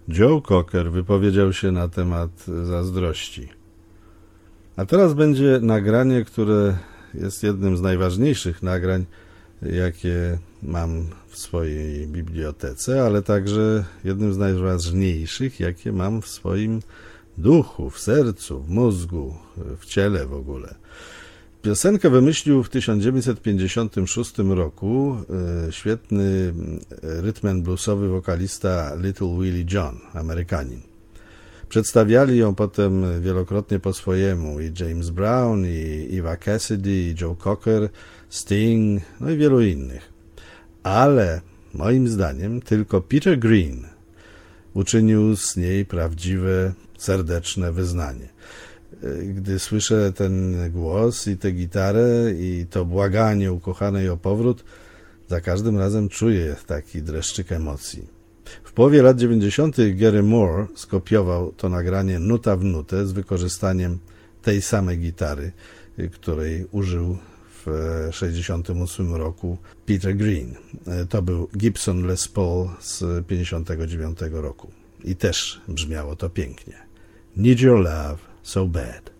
Joe Cocker wypowiedział się na temat zazdrości. A teraz będzie nagranie, które jest jednym z najważniejszych nagrań, jakie mam w swojej bibliotece, ale także jednym z najważniejszych, jakie mam w swoim duchu, w sercu, w mózgu, w ciele w ogóle. Piosenkę wymyślił w 1956 roku świetny rhythm and bluesowy wokalista Little Willie John, Amerykanin. Przedstawiali ją potem wielokrotnie po swojemu i James Brown, i Eva Cassidy, i Joe Cocker, Sting, no i wielu innych. Ale moim zdaniem tylko Peter Green uczynił z niej prawdziwe, serdeczne wyznanie. Gdy słyszę ten głos i tę gitarę i to błaganie ukochanej o powrót, za każdym razem czuję taki dreszczyk emocji. W połowie lat 90. Gary Moore skopiował to nagranie nuta w nutę z wykorzystaniem tej samej gitary, której użył w 1968 roku Peter Green. To był Gibson Les Paul z 1959 roku i też brzmiało to pięknie. Need your love so bad.